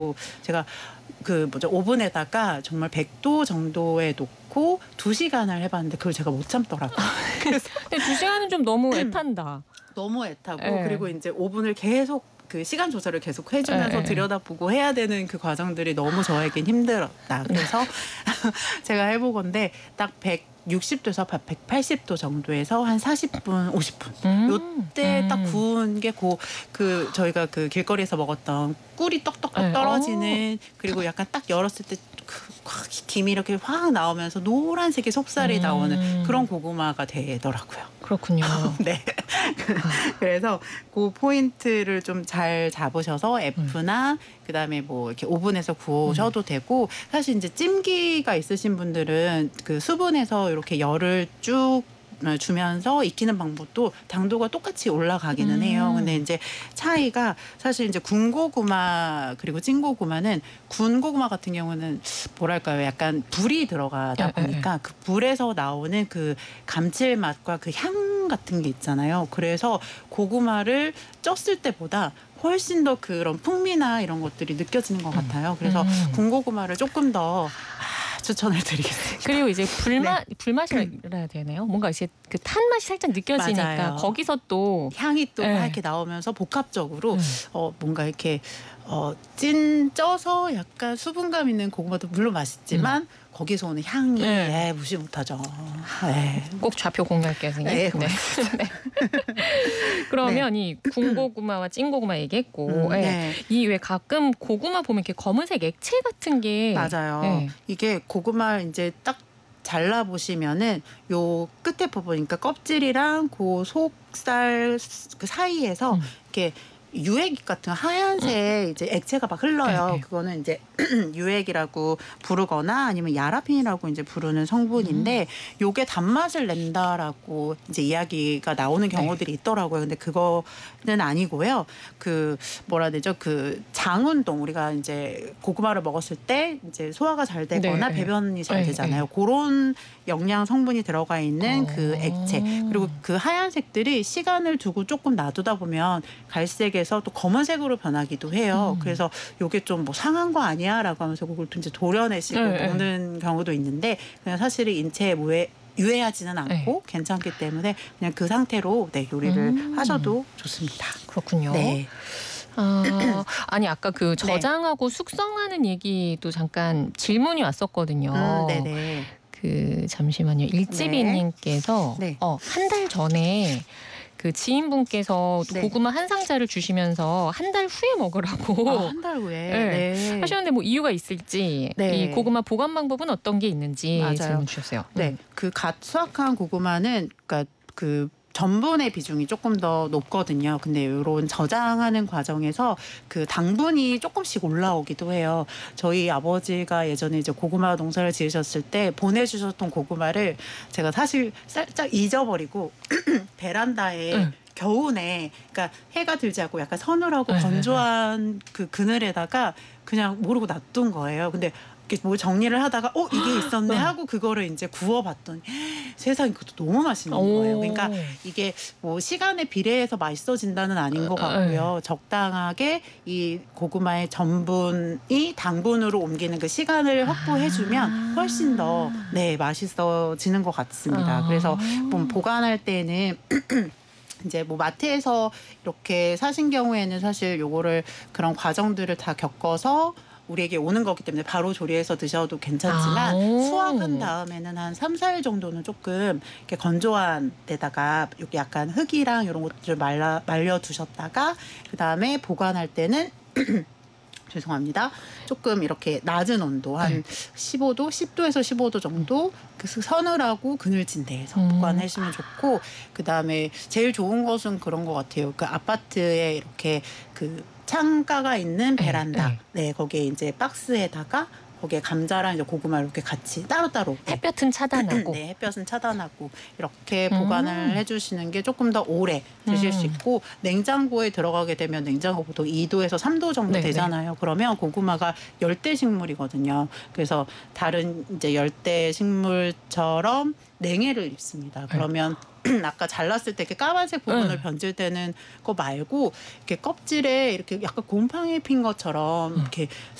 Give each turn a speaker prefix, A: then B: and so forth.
A: 제가 오븐에다가 정말 100도 정도에 놓고 2시간을 해봤는데 그걸 제가 못 참더라고요. 그래서
B: 근데 2시간은 좀 너무 애탄다.
A: 너무 애타고
B: 네.
A: 그리고 이제 오븐을 계속 그 시간 조절을 계속 해주면서
B: 네.
A: 들여다보고 해야 되는 그 과정들이 너무 저에겐 힘들었다. 그래서 제가 해보건데 딱 160도에서 180도 정도에서 한 40분, 50분 요때 딱 구운 게 저희가 그 길거리에서 먹었던 꿀이 떡떡떡 떨어지는 그리고 약간 딱 열었을 때 김이 이렇게 확 나오면서 노란색의 속살이 나오는 그런 고구마가 되더라고요.
B: 그렇군요.
A: 네. 그래서 그 포인트를 좀 잘 잡으셔서 F나 그다음에 뭐 이렇게 오븐에서 구우셔도 되고 사실 이제 찜기가 있으신 분들은 그 수분에서 이렇게 열을 쭉 주면서 익히는 방법도 당도가 똑같이 올라가기는 해요. 근데 이제 차이가 사실 이제 군고구마 그리고 찐고구마는 군고구마 같은 경우는 뭐랄까요, 약간 불이 들어가다 보니까 그 불에서 나오는 그 감칠맛과 그 향 같은 게 있잖아요. 그래서 고구마를 쪘을 때보다 훨씬 더 그런 풍미나 이런 것들이 느껴지는 것 같아요. 그래서 군고구마를 조금 더 추천을 드리겠습니다.
B: 그리고 이제 불맛이라 해야 되나요? 뭔가 이제 그 탄 맛이 살짝 느껴지니까
A: 맞아요.
B: 거기서 또
A: 향이 또 막 이렇게 나오면서 복합적으로 뭔가 이렇게 쪄서 약간 수분감 있는 고구마도 물론 맛있지만 거기서 오는 향이 무시 못하죠. 네.
B: 꼭 좌표 공유할게요, 선생님.
A: 네.
B: 네. 그러면 이 군고구마와 찐고구마 얘기했고, 이 왜 가끔 고구마 보면 이렇게 검은색 액체 같은 게
A: 맞아요. 이게 고구마 이제 딱 잘라 보시면은 요 끝에 부분이니까 껍질이랑 그 속살 그 사이에서 이렇게 유액 같은 하얀색 이제 액체가 막 흘러요. 그거는 이제 유액이라고 부르거나 아니면 야라핀이라고 이제 부르는 성분인데 요게 단맛을 낸다라고 이제 이야기가 나오는 경우들이 있더라고요. 근데 그거는 아니고요. 그 뭐라 해야 되죠? 그 장운동 우리가 이제 고구마를 먹었을 때 이제 소화가 잘 되거나 배변이 잘 되잖아요. 그런 영양 성분이 들어가 있는 그 액체 그리고 그 하얀색들이 시간을 두고 조금 놔두다 보면 갈색에서 또 검은색으로 변하기도 해요. 그래서 요게 좀 뭐 상한 거 아니야라고 하면서 그걸 또 이제 도려내시고 먹는 경우도 있는데 그냥 사실은 인체에 유해하지는 않고 괜찮기 때문에 그냥 그 상태로 요리를 하셔도 좋습니다.
B: 그렇군요.
A: 네.
B: 아니 아까 그 저장하고 숙성하는 얘기도 잠깐 질문이 왔었거든요.
A: 네네.
B: 그 잠시만요. 일지비님께서 한 달 전에 그 지인분께서 고구마 한 상자를 주시면서 한 달 후에 먹으라고
A: 한 달 후에
B: 하셨는데 뭐 이유가 있을지 이 고구마 보관 방법은 어떤 게 있는지 질문 주셨어요.
A: 네, 그 갓 수확한 고구마는 그러니까 그 전분의 비중이 조금 더 높거든요. 근데 이런 저장하는 과정에서 그 당분이 조금씩 올라오기도 해요. 저희 아버지가 예전에 이제 고구마 농사를 지으셨을 때 보내주셨던 고구마를 제가 사실 살짝 잊어버리고 베란다에 겨우내, 그러니까 해가 들지 않고 약간 서늘하고 건조한 그 그늘에다가 그냥 모르고 놔둔 거예요. 근데 뭐 정리를 하다가 이게 있었네 하고 그거를 이제 구워봤더니 세상에 그것도 너무 맛있는 거예요. 그러니까 이게 뭐 시간에 비례해서 맛있어진다는 아닌 것 같고요. 적당하게 이 고구마의 전분이 당분으로 옮기는 그 시간을 확보해주면 훨씬 더 맛있어지는 것 같습니다. 그래서 뭐 보관할 때는 이제 뭐 마트에서 이렇게 사신 경우에는 사실 요거를 그런 과정들을 다 겪어서 우리에게 오는 거기 때문에 바로 조리해서 드셔도 괜찮지만 수확한 다음에는 한 3, 4일 정도는 조금 이렇게 건조한 데다가 여기 약간 흙이랑 이런 것들을 말려 두셨다가 그다음에 보관할 때는 죄송합니다. 조금 이렇게 낮은 온도 한 15도, 10도에서 15도 정도 그 서늘하고 그늘진 데에서 보관하시면 좋고 그다음에 제일 좋은 것은 그런 것 같아요. 그 아파트에 이렇게 그 창가가 있는 베란다. 거기에 이제 박스에다가 거기에 감자랑 이제 고구마 이렇게 같이 따로따로
B: 햇볕은 차단하고
A: 네, 햇볕은 차단하고 이렇게 보관을 해주시는 게 조금 더 오래 드실 수 있고 냉장고에 들어가게 되면 냉장고 보통 2도에서 3도 정도
B: 네네.
A: 되잖아요. 그러면 고구마가 열대 식물이거든요. 그래서 다른 이제 열대 식물처럼 냉해를 입습니다. 그러면 아까 잘랐을 때 이렇게 까만색 부분을 변질되는 거 말고 이렇게 껍질에 이렇게 약간 곰팡이 핀 것처럼 이렇게